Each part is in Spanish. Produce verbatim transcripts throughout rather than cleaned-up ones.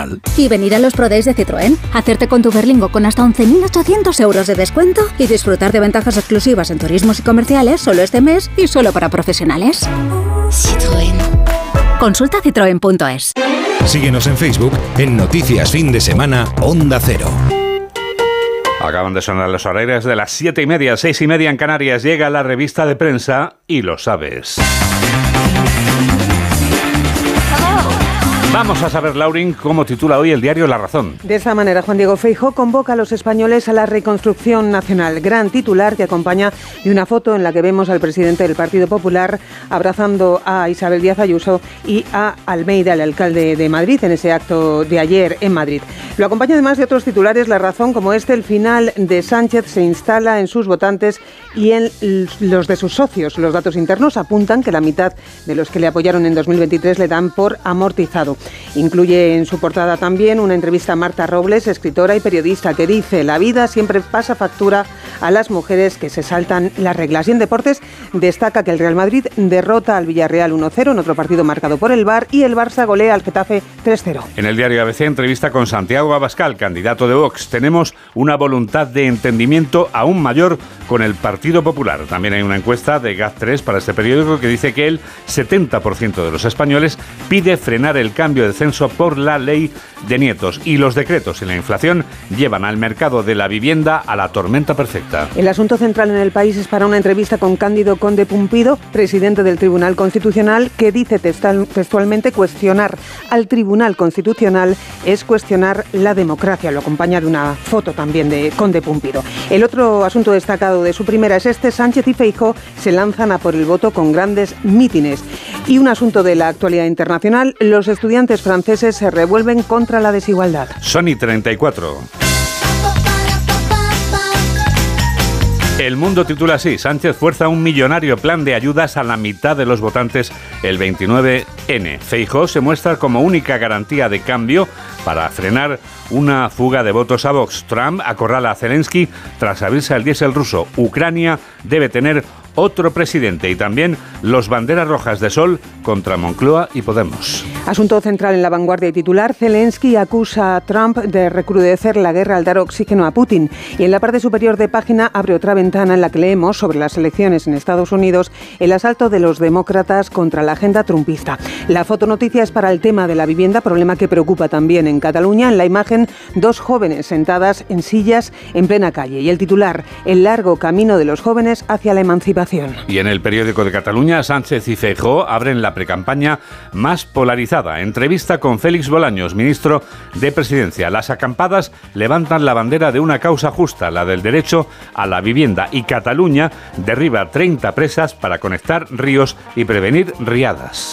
profesional. Y venir a los Pro Days de Citroën, hacerte con tu Berlingo con hasta once mil ochocientos euros de descuento y disfrutar de ventajas exclusivas en turismos y comerciales solo este mes y solo para profesionales. Citroën. Consulta citroen punto es. Síguenos en Facebook en Noticias Fin de Semana Onda Cero. Acaban de sonar los horarios de las siete y media, seis y media en Canarias. Llega la revista de prensa y lo sabes. Vamos a saber, Laurín, cómo titula hoy el diario La Razón. De esta manera, Juan Diego Feijóo convoca a los españoles a la reconstrucción nacional. Gran titular que acompaña de una foto en la que vemos al presidente del Partido Popular abrazando a Isabel Díaz Ayuso y a Almeida, el alcalde de Madrid, en ese acto de ayer en Madrid. Lo acompaña además de otros titulares, La Razón, como este: el final de Sánchez se instala en sus votantes y en los de sus socios. Los datos internos apuntan que la mitad de los que le apoyaron en dos mil veintitrés le dan por amortizado. Incluye en su portada también una entrevista a Marta Robles, escritora y periodista, que dice: la vida siempre pasa factura a las mujeres que se saltan las reglas. Y en deportes destaca que el Real Madrid derrota al Villarreal uno cero en otro partido marcado por el V A R, y el Barça golea al Getafe tres cero. En el diario A B C, entrevista con Santiago Abascal, candidato de Vox. Tenemos una voluntad de entendimiento aún mayor con el Partido Popular. También hay una encuesta de Gaz tres para este periódico que dice que el setenta por ciento de los españoles pide frenar el cambio de censo por la ley de nietos, y los decretos y la inflación llevan al mercado de la vivienda a la tormenta perfecta. El asunto central en El País es para una entrevista con Cándido Conde Pumpido, presidente del Tribunal Constitucional, que dice textualmente: cuestionar al Tribunal Constitucional es cuestionar la democracia. Lo acompaña de una foto también de Conde Pumpido. El otro asunto destacado de su primera es este: Sánchez y Feijóo se lanzan a por el voto con grandes mítines. Y un asunto de la actualidad internacional: los estudiantes franceses se revuelven contra la desigualdad. Sony treinta y cuatro. El Mundo titula así: Sánchez fuerza un millonario plan de ayudas a la mitad de los votantes el veintinueve ene. Feijóo se muestra como única garantía de cambio para frenar una fuga de votos a Vox. Trump acorrala a Zelensky tras abrirse el diésel ruso. Ucrania debe tener otro presidente. Y también los banderas rojas de Sol contra Moncloa y Podemos. Asunto central en La Vanguardia y titular: Zelensky acusa a Trump de recrudecer la guerra al dar oxígeno a Putin. Y en la parte superior de página abre otra ventana en la que leemos sobre las elecciones en Estados Unidos, el asalto de los demócratas contra la agenda trumpista. La fotonoticia es para el tema de la vivienda, problema que preocupa también en Cataluña. En la imagen, dos jóvenes sentadas en sillas en plena calle. Y el titular: el largo camino de los jóvenes hacia la emancipación. Y en el periódico de Cataluña, Sánchez y Feijóo abren la precampaña más polarizada. Entrevista con Félix Bolaños, ministro de Presidencia. Las acampadas levantan la bandera de una causa justa, la del derecho a la vivienda. Y Cataluña derriba treinta presas para conectar ríos y prevenir riadas.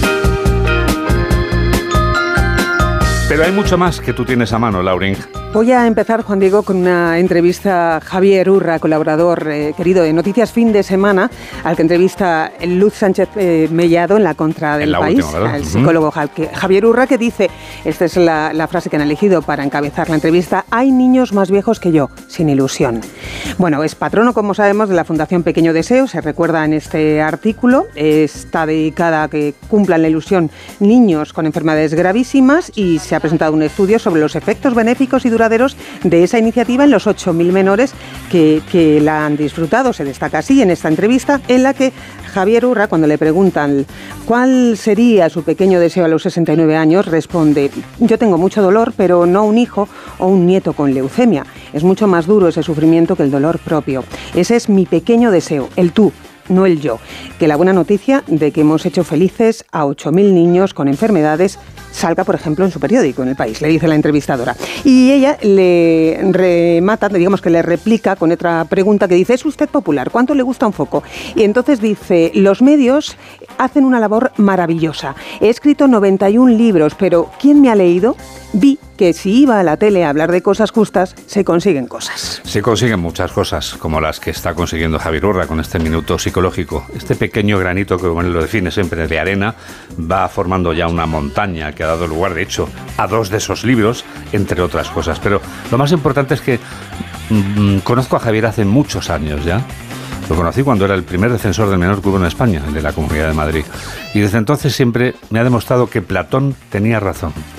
Pero hay mucho más que tú tienes a mano, Laurín. Voy a empezar, Juan Diego, con una entrevista a Javier Urra, colaborador eh, querido de Noticias Fin de Semana, al que entrevista Luz Sánchez eh, Mellado en La Contra del en la País, última, el psicólogo uh-huh. Javier Urra, que dice, esta es la, la frase que han elegido para encabezar la entrevista: hay niños más viejos que yo, sin ilusión. Bueno, es patrono, como sabemos, de la Fundación Pequeño Deseo, se recuerda en este artículo, está dedicada a que cumplan la ilusión niños con enfermedades gravísimas, y se ha presentado un estudio sobre los efectos benéficos y duraderos de esa iniciativa en los ocho mil menores que, que la han disfrutado. Se destaca así en esta entrevista, en la que Javier Urra, cuando le preguntan cuál sería su pequeño deseo a los sesenta y nueve años, responde: yo tengo mucho dolor, pero no un hijo o un nieto con leucemia. Es mucho más duro ese sufrimiento que el dolor propio. Ese es mi pequeño deseo, el tú, no el yo. Que la buena noticia de que hemos hecho felices a ocho mil niños con enfermedades salga, por ejemplo, en su periódico, en El País, le dice la entrevistadora. Y ella le remata, digamos que le replica con otra pregunta que dice: ¿es usted popular? ¿Cuánto le gusta un foco? Y entonces dice: los medios hacen una labor maravillosa. He escrito noventa y un libros, pero ¿quién me ha leído? Vi que si iba a la tele a hablar de cosas justas, se consiguen cosas. Se consiguen muchas cosas, como las que está consiguiendo Javier Urra con este minuto psicológico. Este pequeño granito, que bueno, lo define siempre, de arena, va formando ya una montaña que ha dado lugar, de hecho, a dos de esos libros, entre otras cosas. Pero lo más importante es que mmm, conozco a Javier hace muchos años ya. Lo conocí cuando era el primer defensor del menor que hubo en España, el de la Comunidad de Madrid. Y desde entonces siempre me ha demostrado que Platón tenía razón.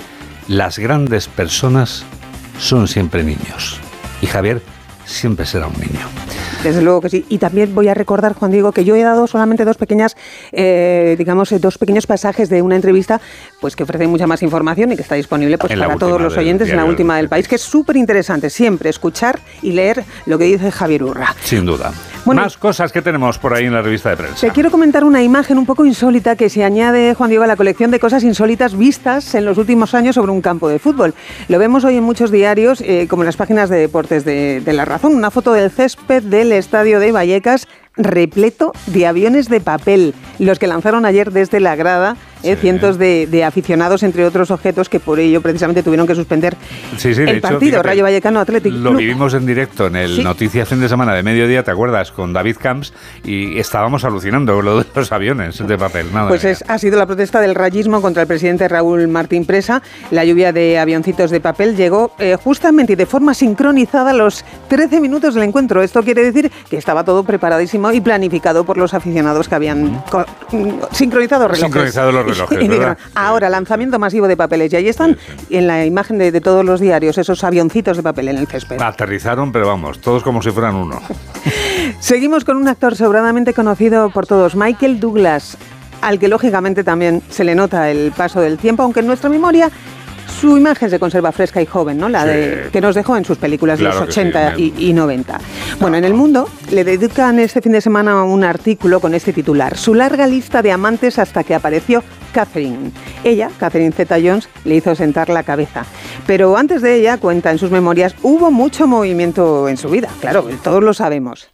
las grandes personas son siempre niños. Y Javier siempre será un niño. Desde luego que sí. Y también voy a recordar, Juan Diego, que yo he dado solamente dos pequeñas, eh, digamos, dos pequeños pasajes de una entrevista, pues que ofrece mucha más información y que está disponible pues para todos los oyentes en la última del país, que es súper interesante siempre escuchar y leer lo que dice Javier Urra. Sin duda. Bueno, más cosas que tenemos por ahí en la revista de prensa. Te quiero comentar una imagen un poco insólita que se añade, Juan Diego, a la colección de cosas insólitas vistas en los últimos años sobre un campo de fútbol. Lo vemos hoy en muchos diarios, eh, como en las páginas de deportes de, de La Razón. Una foto del césped del estadio de Vallecas repleto de aviones de papel, los que lanzaron ayer desde la grada, eh, sí. cientos de, de aficionados, entre otros objetos, que por ello precisamente tuvieron que suspender sí, sí, el hecho, partido, fíjate, Rayo Vallecano Athletic Lo Club. vivimos en directo en el ¿Sí? Noticias Fin de Semana de mediodía, ¿te acuerdas? Con David Camps, y estábamos alucinando con lo de los aviones de papel. Nada pues es, ha sido la protesta del rayismo contra el presidente Raúl Martín Presa. La lluvia de avioncitos de papel llegó eh, justamente y de forma sincronizada a los trece minutos del encuentro. Esto quiere decir que estaba todo preparadísimo y planificado por los aficionados que habían co- sincronizado relojes. Sincronizado los relojes, y, ¿verdad? Y ahora, lanzamiento masivo de papeles. Y ahí están, sí, sí. en la imagen de, de todos los diarios, esos avioncitos de papel en el césped. Aterrizaron, pero vamos, todos como si fueran uno. Seguimos con un actor sobradamente conocido por todos, Michael Douglas, al que lógicamente también se le nota el paso del tiempo, aunque en nuestra memoria su imagen se conserva fresca y joven, ¿no? La sí. de que nos dejó en sus películas claro de los ochenta sí, y, y noventa. Bueno, en El Mundo le dedican este fin de semana un artículo con este titular: su larga lista de amantes hasta que apareció Catherine. Ella, Catherine Zeta-Jones, le hizo sentar la cabeza. Pero antes de ella, cuenta en sus memorias, hubo mucho movimiento en su vida. Claro, todos lo sabemos.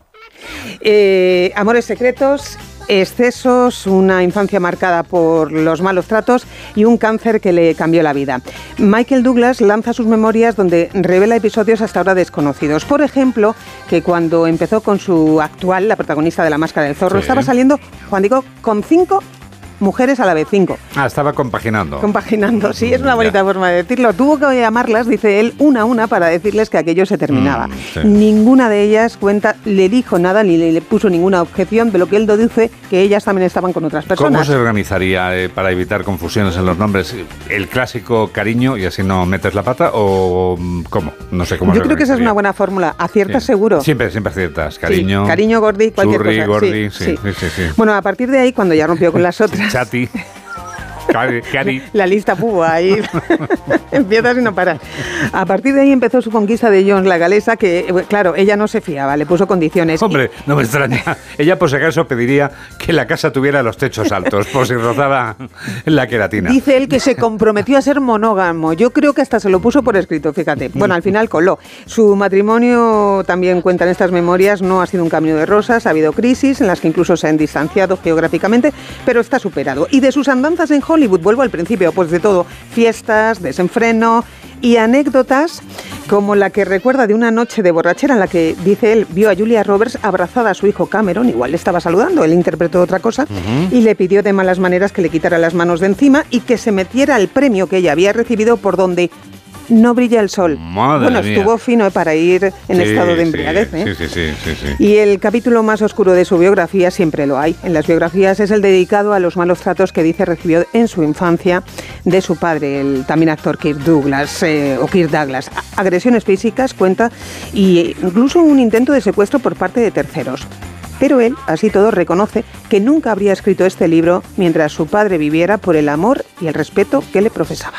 Eh, amores secretos, excesos, una infancia marcada por los malos tratos y un cáncer que le cambió la vida. Michael Douglas lanza sus memorias donde revela episodios hasta ahora desconocidos. Por ejemplo, que cuando empezó con su actual, la protagonista de La Máscara del Zorro, sí. estaba saliendo, Juan Diego, con cinco mujeres a la vez, cinco. Ah, estaba compaginando. Compaginando, sí, es una bonita ya. forma de decirlo. Tuvo que llamarlas, dice él, una a una para decirles que aquello se terminaba. Mm, sí. Ninguna de ellas cuenta, le dijo nada ni le, le puso ninguna objeción, de lo que él dice que ellas también estaban con otras personas. ¿Cómo se organizaría eh, para evitar confusiones en los nombres? ¿El clásico cariño y así no metes la pata o cómo? No sé cómo. Yo creo que esa es una buena fórmula. Aciertas sí. seguro. Siempre, siempre aciertas. Cariño. Sí, cariño, Gordi, cualquier churri, cosa. Gordi, sí, sí, sí. Sí, sí, sí. Bueno, a partir de ahí, cuando ya rompió con las otras. Chati. Cari, cari. La lista púa ahí empieza sin no parar. A partir de ahí empezó su conquista de Jones, la galesa, que claro, ella no se fiaba, le puso condiciones. Hombre, y... no me extraña. Ella por si acaso pediría que la casa tuviera los techos altos, por si rozaba la queratina. Dice él que se comprometió a ser monógamo. Yo creo que hasta se lo puso por escrito, fíjate. Bueno, al final coló. Su matrimonio, también cuentan estas memorias, no ha sido un camino de rosas, ha habido crisis en las que incluso se han distanciado geográficamente, pero está superado. Y de sus andanzas en Hollywood, vuelvo al principio, pues de todo, fiestas, desenfreno y anécdotas como la que recuerda de una noche de borrachera en la que, dice él, vio a Julia Roberts abrazada a su hijo Cameron, igual le estaba saludando, él interpretó otra cosa, uh-huh. y le pidió de malas maneras que le quitara las manos de encima y que se metiera el premio que ella había recibido por donde no brilla el sol. Madre bueno, mía. Estuvo fino, ¿eh? Para ir en sí, estado de sí, embriaguez. ¿eh? Sí, sí, sí, sí, sí. Y el capítulo más oscuro de su biografía siempre lo hay. En las biografías es el dedicado a los malos tratos que dice recibió en su infancia de su padre, el también actor Kirk Douglas, eh, o Kirk Douglas. Agresiones físicas, cuenta, y incluso un intento de secuestro por parte de terceros. Pero él, así todo, reconoce que nunca habría escrito este libro mientras su padre viviera por el amor y el respeto que le profesaba.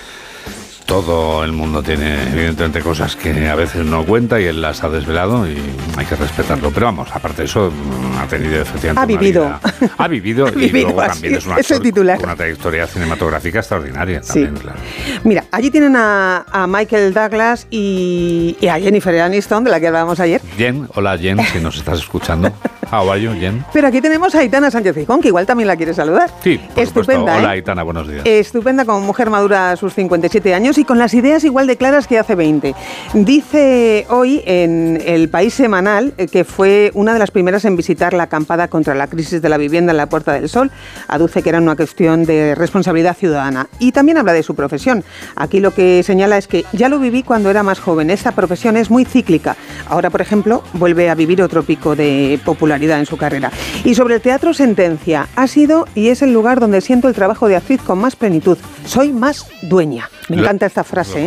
Todo el mundo tiene, evidentemente, cosas que a veces no cuenta y él las ha desvelado y hay que respetarlo. Pero vamos, aparte de eso, ha tenido efectivamente ha una vivido. vida. Ha vivido ha y vivido luego así, también es un actor titular. con una trayectoria cinematográfica extraordinaria. También, sí. Claro. Mira, allí tienen a, a Michael Douglas y, y a Jennifer Aniston, de la que hablábamos ayer. Jen, hola Jen, si nos estás escuchando. How are you, Jen? Pero aquí tenemos a Aitana Sánchez Gijón, que igual también la quiere saludar. Sí, por estupenda, supuesto. Hola, ¿eh? Aitana, buenos días. Estupenda, como mujer madura a sus cincuenta y siete años y con las ideas igual de claras que hace veinte. Dice hoy en El País Semanal que fue una de las primeras en visitar la acampada contra la crisis de la vivienda en la Puerta del Sol. Aduce que era una cuestión de responsabilidad ciudadana. Y también habla de su profesión. Aquí lo que señala es que ya lo viví cuando era más joven. Esta profesión es muy cíclica. Ahora, por ejemplo, vuelve a vivir otro pico de popularidad en su carrera. Y sobre el teatro, sentencia: ha sido y es el lugar donde siento el trabajo de actriz con más plenitud. Soy más dueña. Me encanta esta frase,